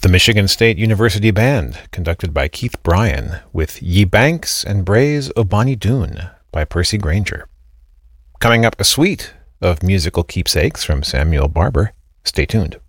The Michigan State University Band, conducted by Keith Bryan, with Ye Banks and Braes o' Bonnie Doon by Percy Grainger. Coming up, a suite of musical keepsakes from Samuel Barber. Stay tuned.